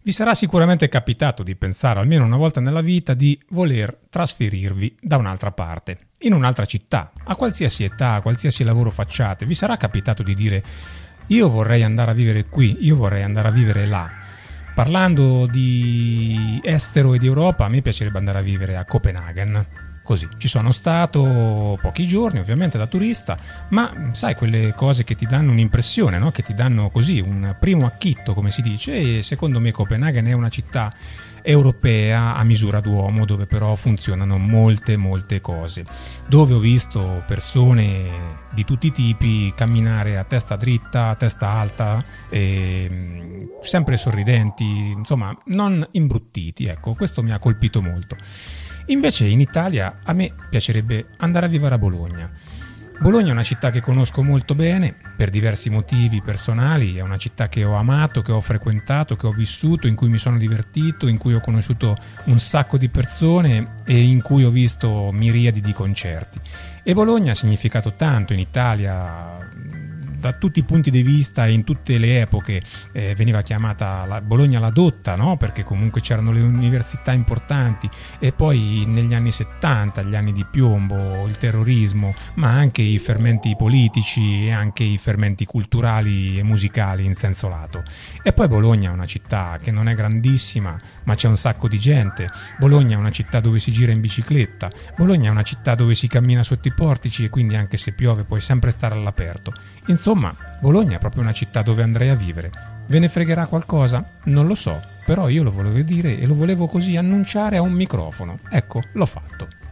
Vi sarà sicuramente capitato di pensare almeno una volta nella vita di voler trasferirvi da un'altra parte, in un'altra città, a qualsiasi età, a qualsiasi lavoro facciate. Vi sarà capitato di dire io vorrei andare a vivere qui, io vorrei andare a vivere là. Parlando di estero e di Europa, a me piacerebbe andare a vivere a Copenaghen. Così, ci sono stato pochi giorni ovviamente da turista, ma sai quelle cose che ti danno un'impressione, no? Che ti danno così un primo acchitto, come si dice, e secondo me Copenaghen è una città europea a misura d'uomo, dove però funzionano molte cose, dove ho visto persone di tutti i tipi camminare a testa dritta, a testa alta, sempre sorridenti, insomma non imbruttiti, ecco, questo mi ha colpito molto. Invece in Italia a me piacerebbe andare a vivere a Bologna. Bologna è una città che conosco molto bene per diversi motivi personali, è una città che ho amato, che ho frequentato, che ho vissuto, in cui mi sono divertito, in cui ho conosciuto un sacco di persone e in cui ho visto miriadi di concerti. E Bologna ha significato tanto in Italia, da tutti i punti di vista e in tutte le epoche. Veniva chiamata Bologna la dotta, no? Perché comunque c'erano le università importanti, e poi negli anni 70, gli anni di piombo, il terrorismo, ma anche i fermenti politici e anche i fermenti culturali e musicali in senso lato. E poi Bologna è una città che non è grandissima, ma c'è un sacco di gente. Bologna è una città dove si gira in bicicletta. Bologna è una città dove si cammina sotto i portici e quindi anche se piove puoi sempre stare all'aperto. Insomma, Bologna è proprio una città dove andrei a vivere. Ve ne fregherà qualcosa? Non lo so, però io lo volevo dire e lo volevo così annunciare a un microfono. Ecco, l'ho fatto.